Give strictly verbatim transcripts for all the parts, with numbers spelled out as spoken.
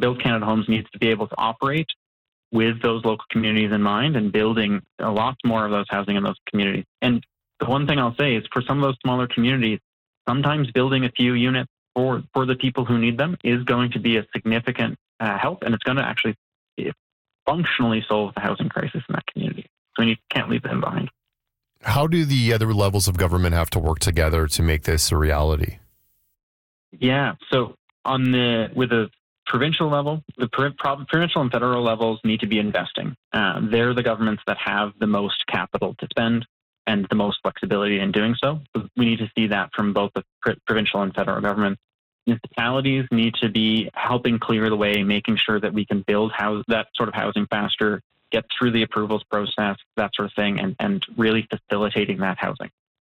Build Canada Homes needs to be able to operate with those local communities in mind and building a lot more of those housing in those communities. And the one thing I'll say is for some of those smaller communities, sometimes building a few units for, for the people who need them is going to be a significant uh, help, and it's going to actually functionally solve the housing crisis in that community. So you can't leave them behind. How do the other levels of government have to work together to make this a reality? Yeah, so on the with the provincial level, the provincial and federal levels need to be investing. Uh, they're the governments that have the most capital to spend and the most flexibility in doing so. So we need to see that from both the provincial and federal governments. Municipalities need to be helping clear the way, making sure that we can build house, that sort of housing faster, get through the approvals process, that sort of thing, and, and really facilitating that housing.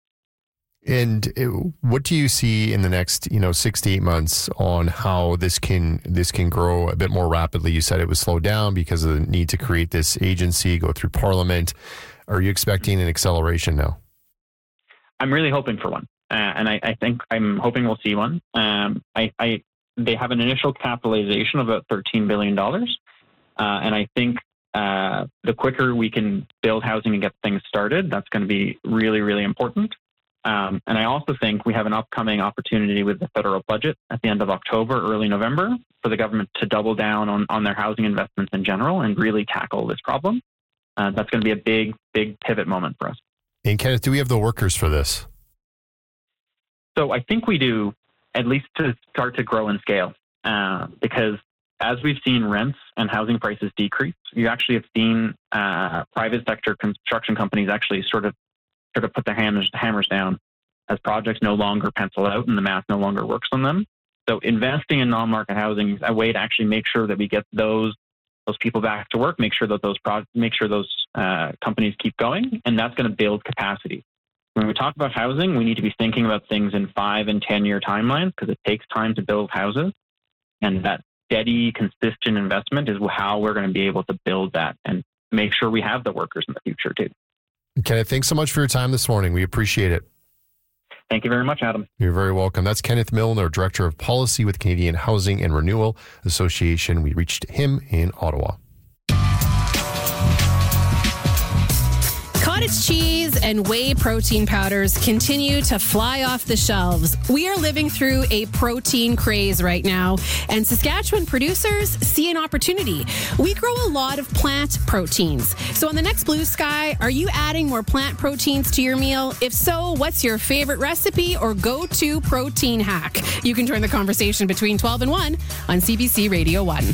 And what do you see in the next, you know, six to eight months on how this can this can grow a bit more rapidly? You said it was slowed down because of the need to create this agency, go through Parliament. Are you expecting an acceleration now? I'm really hoping for one, uh, and I, I think I'm hoping we'll see one. Um, I, I they have an initial capitalization of about thirteen billion dollars, uh, and I think uh, the quicker we can build housing and get things started, that's going to be really, really important. Um, and I also think we have an upcoming opportunity with the federal budget at the end of October, early November, for the government to double down on, on their housing investments in general and really tackle this problem. Uh, that's going to be a big, big pivot moment for us. And Kenneth, do we have the workers for this? So I think we do, at least to start to grow and scale, uh, because as we've seen rents and housing prices decrease, you actually have seen uh, private sector construction companies actually sort of sort of put their hammers, hammers down as projects no longer pencil out and the math no longer works on them. So investing in non-market housing is a way to actually make sure that we get those those people back to work, make sure that those pro- make sure those uh, companies keep going, and that's going to build capacity. When we talk about housing, we need to be thinking about things in five and ten year timelines because it takes time to build houses, and that steady, consistent investment is how we're going to be able to build that and make sure we have the workers in the future too. Kenneth, thanks so much for your time this morning. We appreciate it. Thank you very much, Adam. You're very welcome. That's Kenneth Milner, Director of Policy with Canadian Housing and Renewal Association. We reached him in Ottawa. Cottage cheese and whey protein powders continue to fly off the shelves. We are living through a protein craze right now, and Saskatchewan producers see an opportunity. We grow a lot of plant proteins. So on the next Blue Sky, are you adding more plant proteins to your meal? If so, what's your favorite recipe or go-to protein hack? You can join the conversation between twelve and one on C B C Radio one.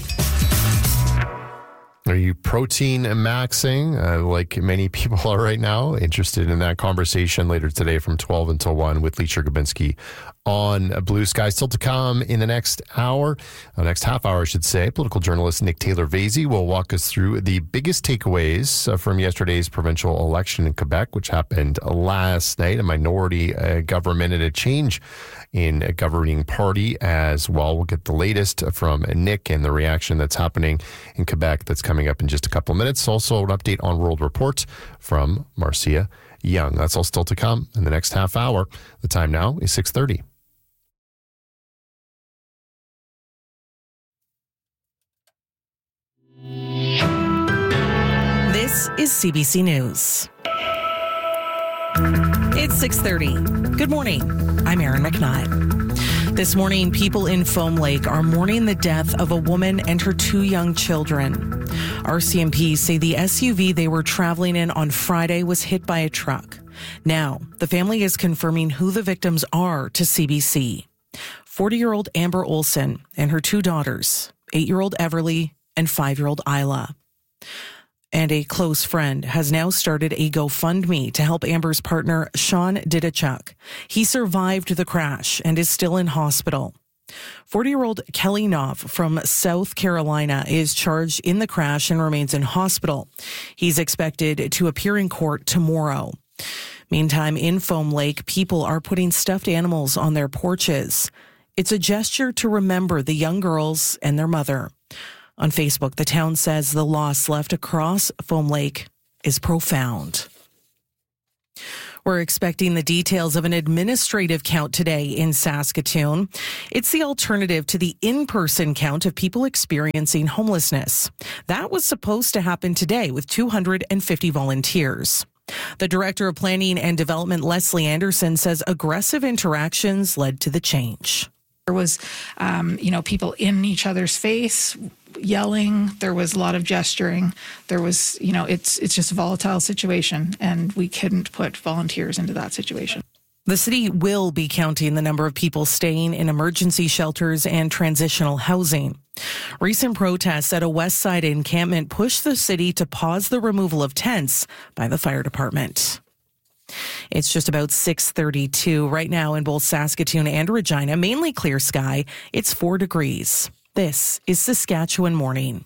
Are you protein maxing uh, like many people are right now? Interested in that conversation later today from twelve until one with Lee Chergabinski on Blue Sky. Still to come in the next hour, the next half hour, I should say. Political journalist Nick Taylor-Vasey will walk us through the biggest takeaways uh, from yesterday's provincial election in Quebec, which happened last night. A minority uh, government and a change in a governing party as well. We'll get the latest from Nick and the reaction that's happening in Quebec that's coming up in just a couple of minutes. Also, an update on World Report from Marcia Young. That's all still to come in the next half hour. The time now is six thirty. This is C B C News. It's six thirty. Good morning. I'm Erin McKnight. This morning, people in Foam Lake are mourning the death of a woman and her two young children. R C M P say the S U V they were traveling in on Friday was hit by a truck. Now, the family is confirming who the victims are to C B C. forty-year-old Amber Olson and her two daughters, eight-year-old Everly and five-year-old Isla. And a close friend has now started a GoFundMe to help Amber's partner, Sean Didachuk. He survived the crash and is still in hospital. forty-year-old Kelly Knopf from South Carolina is charged in the crash and remains in hospital. He's expected to appear in court tomorrow. Meantime, in Foam Lake, people are putting stuffed animals on their porches. It's a gesture to remember the young girls and their mother. On Facebook, the town says the loss left across Foam Lake is profound. We're expecting the details of an administrative count today in Saskatoon. It's the alternative to the in-person count of people experiencing homelessness. That was supposed to happen today with two hundred fifty volunteers. The Director of Planning and Development, Leslie Anderson, says aggressive interactions led to the change. There was, um, you know, people in each other's face, yelling. There was a lot of gesturing. There was, you know, it's it's just a volatile situation, and we couldn't put volunteers into that situation. The city will be counting the number of people staying in emergency shelters and transitional housing. Recent protests at a West Side encampment pushed the city to pause the removal of tents by the fire department. It's just about six thirty-two right now in both Saskatoon and Regina. Mainly clear sky. It's four degrees. This is Saskatchewan Morning.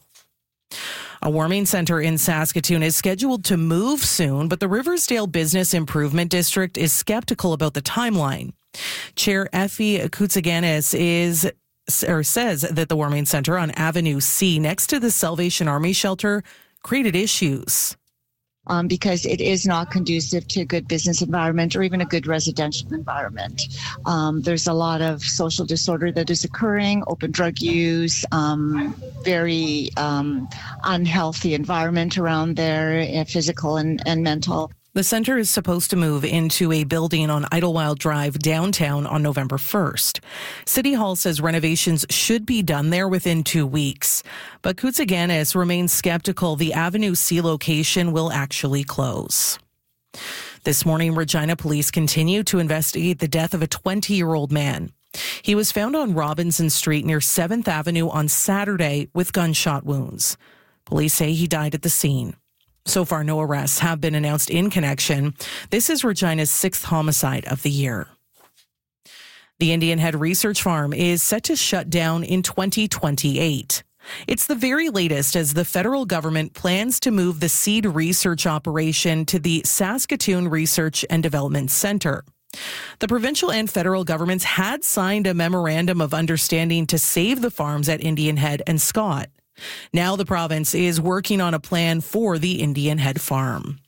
A warming center in Saskatoon is scheduled to move soon, but the Riversdale Business Improvement District is skeptical about the timeline. Chair Effie Koutsaganis is or says that the warming center on Avenue C next to the Salvation Army shelter created issues. Um, because it is not conducive to a good business environment or even a good residential environment. Um, there's a lot of social disorder that is occurring, open drug use, um, very um, unhealthy environment around there, physical and, and mental. The center is supposed to move into a building on Idlewild Drive downtown on November first. City Hall says renovations should be done there within two weeks. But Koutsaganis remains skeptical the Avenue C location will actually close. This morning, Regina police continue to investigate the death of a twenty-year-old man. He was found on Robinson Street near seventh Avenue on Saturday with gunshot wounds. Police say he died at the scene. So far, no arrests have been announced in connection. This is Regina's sixth homicide of the year. The Indian Head Research Farm is set to shut down in twenty twenty-eight. It's the very latest as the federal government plans to move the seed research operation to the Saskatoon Research and Development Centre. The provincial and federal governments had signed a memorandum of understanding to save the farms at Indian Head and Scott. Now the province is working on a plan for the Indian Head Farm.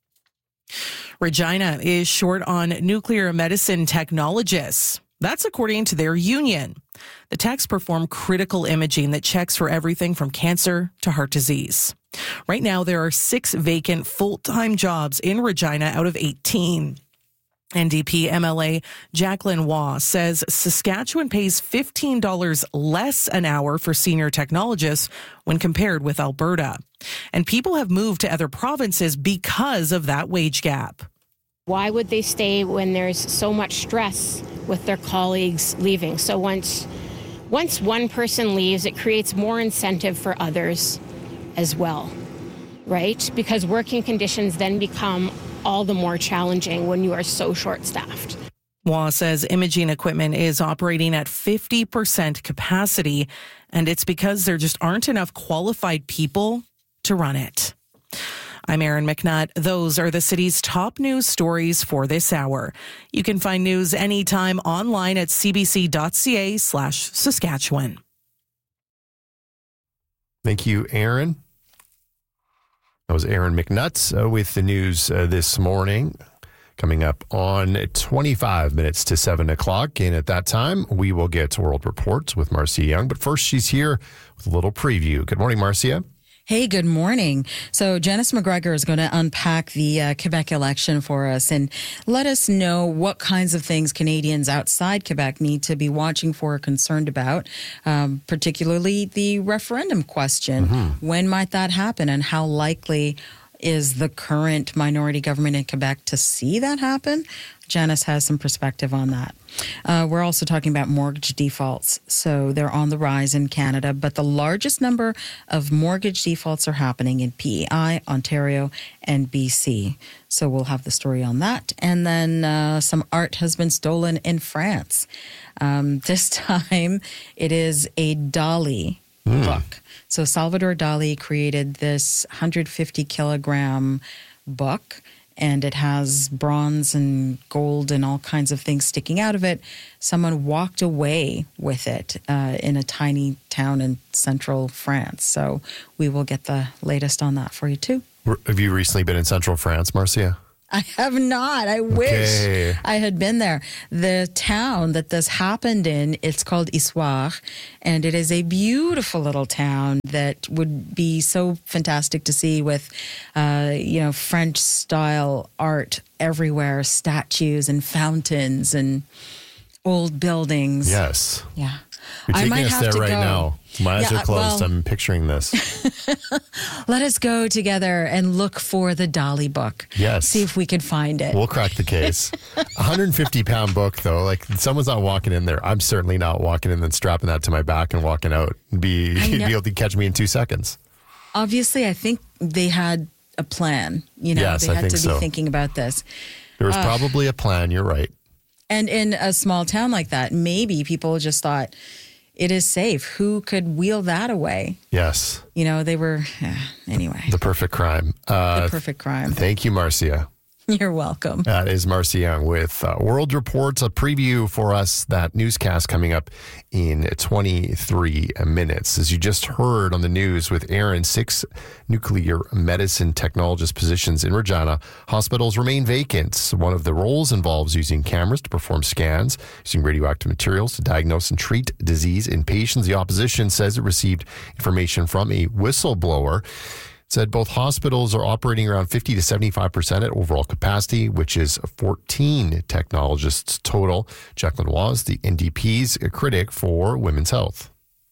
Regina is short on nuclear medicine technologists. That's according to their union. The techs perform critical imaging that checks for everything from cancer to heart disease. Right now, there are six vacant full-time jobs in Regina out of eighteen. N D P M L A Jacqueline Waugh says Saskatchewan pays fifteen dollars less an hour for senior technologists when compared with Alberta. And people have moved to other provinces because of that wage gap. Why would they stay when there's so much stress with their colleagues leaving? So once, once one person leaves, it creates more incentive for others as well, right? Because working conditions then become all the more challenging when you are so short-staffed. Waugh says imaging equipment is operating at fifty percent capacity, and it's because there just aren't enough qualified people to run it. I'm Erin McNutt. Those are the city's top news stories for this hour. You can find news anytime online at cbc.ca slash Saskatchewan. Thank you, Erin. That was Erin McNutt uh, with the news uh, this morning. Coming up on twenty-five minutes to seven o'clock. And at that time, we will get to World Reports with Marcia Young. But first, she's here with a little preview. Good morning, Marcia. Hey, good morning. So Janice McGregor is going to unpack the uh, Quebec election for us and let us know what kinds of things Canadians outside Quebec need to be watching for or concerned about, um, particularly the referendum question. Mm-hmm. When might that happen and how likely is the current minority government in Quebec to see that happen? Janice has some perspective on that. Uh, we're also talking about mortgage defaults. So they're on the rise in Canada, but the largest number of mortgage defaults are happening in P E I, Ontario, and B C. So we'll have the story on that. And then uh, some art has been stolen in France. Um, this time it is a Dali mm. book. So Salvador Dali created this one hundred fifty kilogram book, and it has bronze and gold and all kinds of things sticking out of it. Someone walked away with it uh, in a tiny town in central France. So we will get the latest on that for you, too. Have you recently been in central France, Marcia? I have not. I Okay. wish I had been there. The town that this happened in, it's called Issoire, and it is a beautiful little town that would be so fantastic to see with, uh, you know, French-style art everywhere, statues and fountains and old buildings. Yes. Yeah. You're I taking might us have there to right go. now. My eyes Yeah, are closed. well- I'm picturing this. Let us go together and look for the Dolly book. Yes. See if we can find it. We'll crack the case. one hundred fifty pound book, though. Like, someone's not walking in there. I'm certainly not walking in and strapping that to my back and walking out. Be, I you'd know. be able to catch me in two seconds. Obviously, I think they had a plan. You know, Yes, they I had think to be so. thinking about this. There was probably a plan. You're right. And in a small town like that, maybe people just thought it is safe. Who could wheel that away? Yes. You know, they were, eh, anyway, The perfect crime. Uh, the perfect crime. Thank you, Marcia. You're welcome. That is Marcia Young with uh, World Reports, a preview for us, that newscast coming up in twenty-three minutes. As you just heard on the news with Aaron, six nuclear medicine technologist positions in Regina hospitals remain vacant. One of the roles involves using cameras to perform scans, using radioactive materials to diagnose and treat disease in patients. The opposition says it received information from a whistleblower. Said both hospitals are operating around fifty to seventy-five percent at overall capacity, which is fourteen technologists total. Jacqueline Was, the N D P's critic for women's health.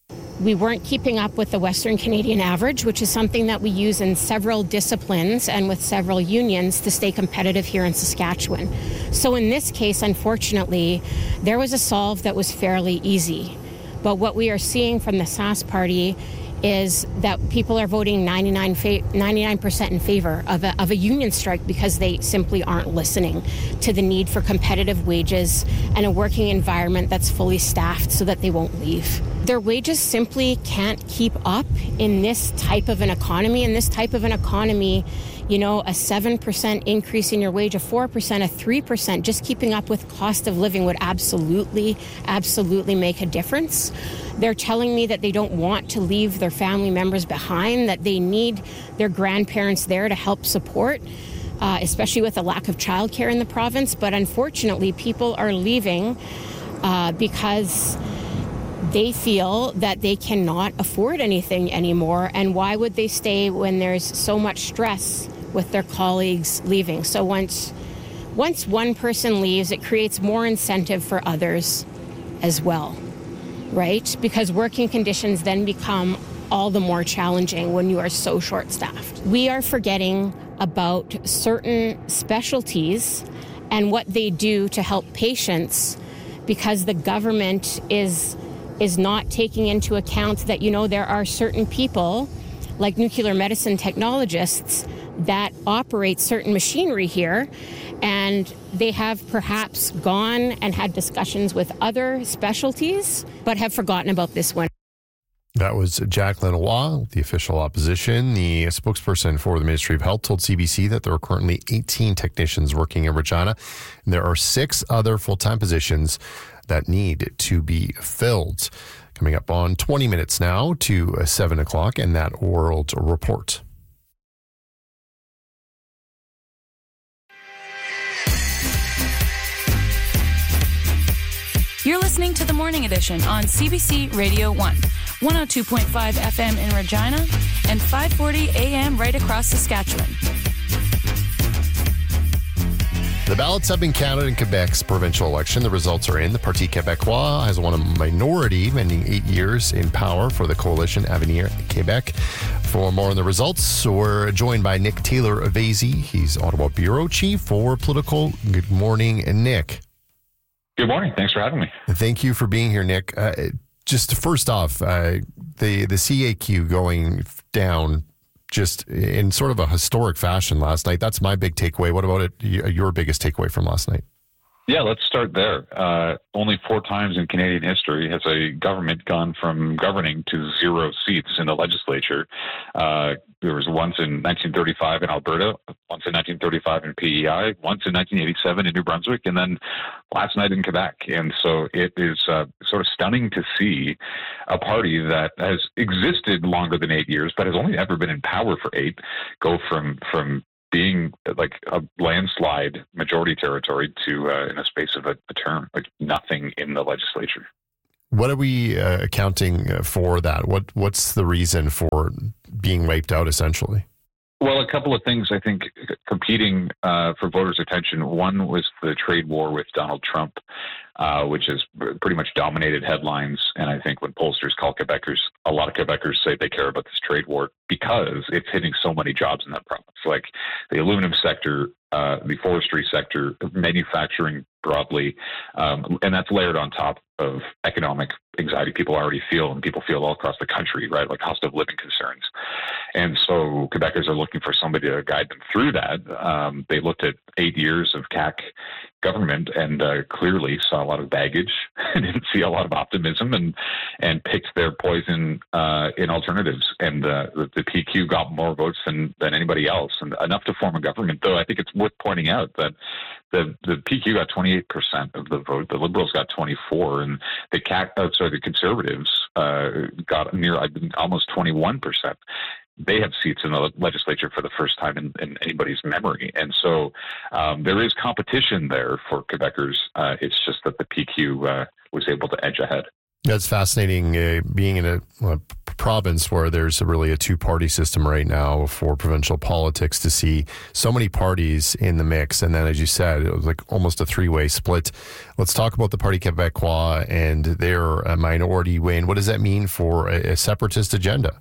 We weren't keeping up with the Western Canadian average, which is something that we use in several disciplines and with several unions to stay competitive here in Saskatchewan. So in this case, unfortunately, there was a solve that was fairly easy. But what we are seeing from the Sask Party is that people are voting ninety-nine percent in favor of a, of a union strike because they simply aren't listening to the need for competitive wages and a working environment that's fully staffed so that they won't leave. Their wages simply can't keep up in this type of an economy. In this type of an economy, you know, a seven percent increase in your wage, a four percent, a three percent, just keeping up with cost of living would absolutely, absolutely make a difference. They're telling me that they don't want to leave their family members behind, that they need their grandparents there to help support, uh, especially with the lack of childcare in the province. But unfortunately, people are leaving uh, because they feel that they cannot afford anything anymore. And why would they stay when there's so much stress with their colleagues leaving? So once, once one person leaves, it creates more incentive for others as well. Right? Because working conditions then become all the more challenging when you are so short-staffed. We are forgetting about certain specialties and what they do to help patients because the government is is not taking into account that, you know, there are certain people like nuclear medicine technologists that operate certain machinery here, and they have perhaps gone and had discussions with other specialties, but have forgotten about this one. That was Jacqueline Waugh, the official opposition. The spokesperson for the Ministry of Health told C B C that there are currently eighteen technicians working in Regina, and there are six other full-time positions that need to be filled. Coming up on twenty minutes now to seven o'clock, and that World Report. You're listening to the Morning Edition on C B C Radio one, one oh two point five F M in Regina, and five forty A M right across Saskatchewan. The ballots have been counted in Quebec's provincial election. The results are in. The Parti Québécois has won a minority, ending eight years in power for the coalition Avenir Québec. For more on the results, we're joined by Nick Taylor-Vasey. He's Ottawa Bureau Chief for Political. Good morning, Nick. Good morning. Thanks for having me. Thank you for being here, Nick. Uh, just first off, uh, the, the C A Q going down just in sort of a historic fashion last night. That's my big takeaway. What about it? Your biggest takeaway from last night? Yeah, let's start there. Uh, only four times in Canadian history has a government gone from governing to zero seats in the legislature. Uh, there was once in nineteen thirty-five in Alberta, once in nineteen thirty-five in P E I, once in nineteen eighty-seven in New Brunswick, and then last night in Quebec. And so it is uh, sort of stunning to see a party that has existed longer than eight years, but has only ever been in power for eight, go from from being like a landslide majority territory to uh, in a space of a, a term, like nothing in the legislature. What are we uh, accounting for that? What What's the reason for being wiped out, essentially? Well, a couple of things, I think, competing uh, for voters' attention. One was the trade war with Donald Trump, uh, which has pretty much dominated headlines. And I think when pollsters call Quebecers, a lot of Quebecers say they care about this trade war because it's hitting so many jobs in that province, like the aluminum sector, uh, the forestry sector, manufacturing broadly. Um, and that's layered on top of economic anxiety people already feel, and people feel all across the country, right? Like cost of living concerns. And so Quebecers are looking for somebody to guide them through that. Um, they looked at eight years of C A C government and uh, clearly saw a lot of baggage and didn't see a lot of optimism, and and picked their poison uh, in alternatives. And uh, the, the P Q got more votes than, than anybody else, and enough to form a government. Though I think it's worth pointing out that the the P Q got twenty-eight percent of the vote, the Liberals got twenty-four, and the C A C, oh, sorry, the Conservatives uh, got near almost twenty-one percent. They have seats in the legislature for the first time in, in anybody's memory. And so um, there is competition there for Quebecers. Uh, it's just that the P Q uh, was able to edge ahead. That's fascinating, uh, being in a, a province where there's a really a two-party system right now for provincial politics, to see so many parties in the mix. And then, as you said, it was like almost a three-way split. Let's talk about the Parti Québécois and their uh, minority win. What does that mean for a, a separatist agenda?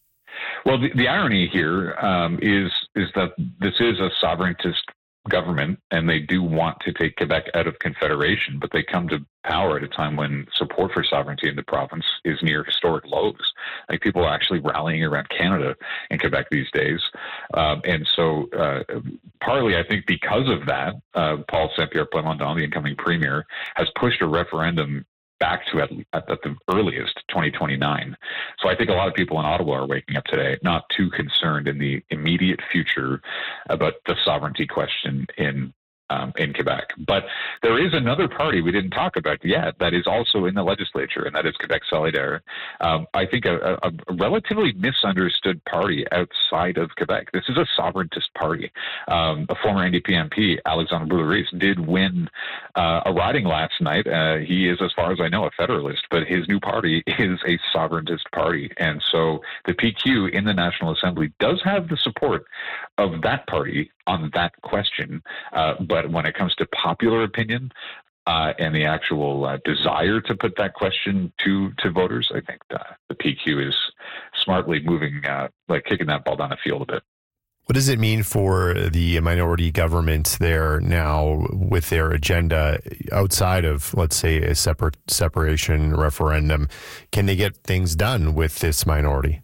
Well, the, the irony here um, is is that this is a sovereigntist government, and they do want to take Quebec out of confederation, but they come to power at a time when support for sovereignty in the province is near historic lows. Like, people are actually rallying around Canada in Quebec these days. Um, and so uh, partly, I think because of that, uh, Paul Saint-Pierre Plamondon, the incoming premier, has pushed a referendum back to at, at, at the earliest twenty twenty-nine. So I think a lot of people in Ottawa are waking up today not too concerned in the immediate future about the sovereignty question in Um, in Quebec. But there is another party we didn't talk about yet that is also in the legislature, and that is Quebec Solidaire. Um, I think a, a, a relatively misunderstood party outside of Quebec. This is a sovereigntist party. Um, a former N D P M P, Alexandre Boulay-Rees, did win uh, a riding last night. Uh, he is, as far as I know, a federalist, but his new party is a sovereigntist party. And so the P Q in the National Assembly does have the support of that party on that question. Uh, but when it comes to popular opinion uh, and the actual uh, desire to put that question to, to voters, I think uh, the P Q is smartly moving, uh, like kicking that ball down the field a bit. What does it mean for the minority government there now with their agenda outside of, let's say, a separate separation referendum? Can they get things done with this minority?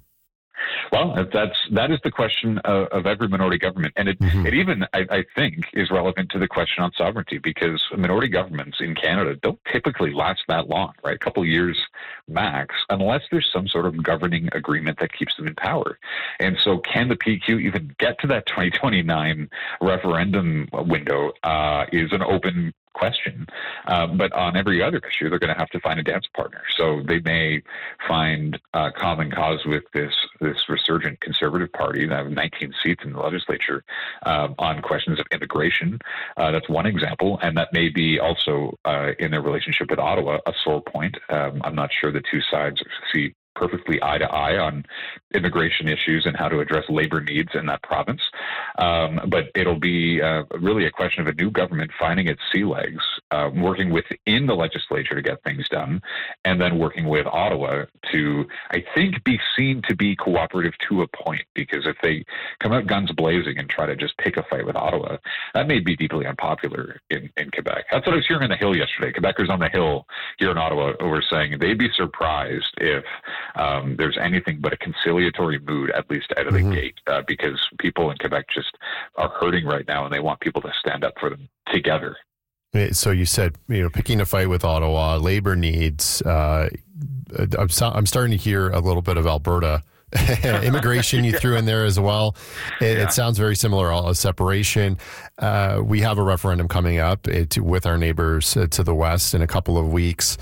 Well, that's that is the question of, of every minority government, and it, mm-hmm. it even I, I think is relevant to the question on sovereignty, because minority governments in Canada don't typically last that long, right? A couple of years max, unless there's some sort of governing agreement that keeps them in power. And so, can the P Q even get to that twenty twenty-nine referendum window? Uh, is an open question. Uh, but on every other issue, they're going to have to find a dance partner. So they may find uh, common cause with this this resurgent Conservative Party that have nineteen seats in the legislature uh, on questions of immigration. Uh, that's one example. And that may be also uh, in their relationship with Ottawa, a sore point. Um, I'm not sure the two sides see perfectly eye to eye on immigration issues and how to address labor needs in that province. Um, but it'll be uh, really a question of a new government finding its sea legs, uh, working within the legislature to get things done, and then working with Ottawa to, I think, be seen to be cooperative to a point. Because if they come out guns blazing and try to just pick a fight with Ottawa, that may be deeply unpopular in, in Quebec. That's what I was hearing on the Hill yesterday. Quebecers on the Hill here in Ottawa were saying they'd be surprised if Um, there's anything but a conciliatory mood, at least out of the mm-hmm. gate, uh, because people in Quebec just are hurting right now, and they want people to stand up for them together. So you said, you know, picking a fight with Ottawa, labor needs. Uh, I'm, so, I'm starting to hear a little bit of Alberta. Immigration you threw in there as well. It, yeah. it sounds very similar. A separation. Uh, we have a referendum coming up it, with our neighbors uh, to the west in a couple of weeks.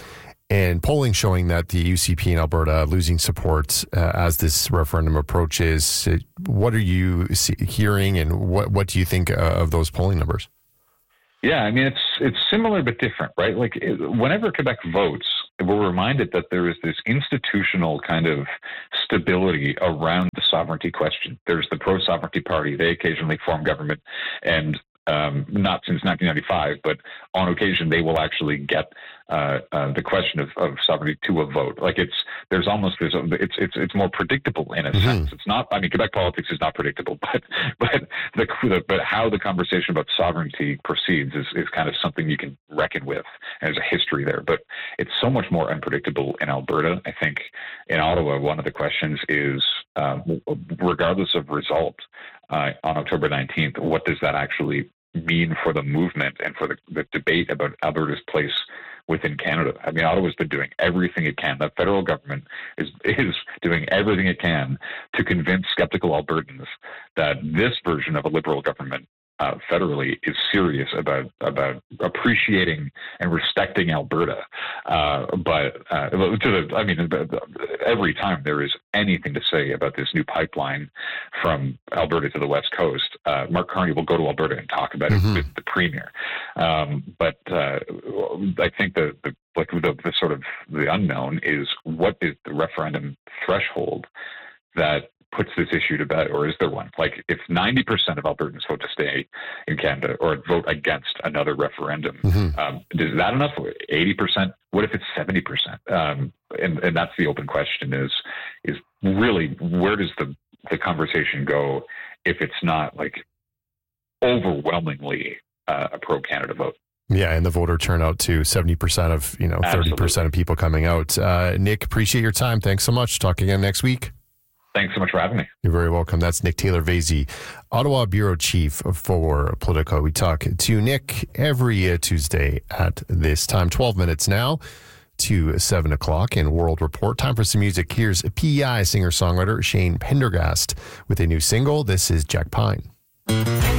and polling showing that the U C P in Alberta losing support uh, as this referendum approaches. What are you see, hearing, and what, what do you think uh, of those polling numbers? Yeah, I mean, it's it's similar but different, right? Like it, whenever Quebec votes, we're reminded that there is this institutional kind of stability around the sovereignty question. There's the pro-sovereignty party. They occasionally form government, and um, not since nineteen ninety-five, but on occasion they will actually get uh, uh, the question of, of sovereignty to a vote. Like it's there's almost there's a, it's it's it's more predictable in a mm-hmm. sense. It's not. I mean, Quebec politics is not predictable, but but the, the but how the conversation about sovereignty proceeds is is kind of something you can reckon with. And there's a history there, but it's so much more unpredictable in Alberta. I think in Ottawa, one of the questions is, um, regardless of result uh, on October nineteenth, what does that actually mean for the movement and for the, the debate about Alberta's place within Canada? I mean, Ottawa's been doing everything it can. The federal government is is doing everything it can to convince skeptical Albertans that this version of a Liberal government Uh, federally is serious about about appreciating and respecting Alberta, uh, but uh, to the, I mean, every time there is anything to say about this new pipeline from Alberta to the West Coast, uh, Mark Carney will go to Alberta and talk about mm-hmm. it with the Premier. Um, but uh, I think the, the like the, the sort of the unknown is what is the referendum threshold that puts this issue to bed, or is there one? Like, if ninety percent of Albertans vote to stay in Canada or vote against another referendum, mm-hmm. um, is that enough? eighty percent? What if it's seventy percent? Um, and, and that's the open question: is is really where does the the conversation go if it's not like overwhelmingly uh, a pro-Canada vote? Yeah, and the voter turnout too, seventy percent of, you know, thirty percent of people coming out. Uh, Nick, appreciate your time. Thanks so much. Talk again next week. Thanks so much for having me. You're very welcome. That's Nick Taylor-Vasey, Ottawa Bureau Chief for Politico. We talk to Nick every uh, Tuesday at this time, twelve minutes now to seven o'clock in World Report. Time for some music. Here's P E I singer-songwriter Shane Pendergast with a new single. This is Jack Pine.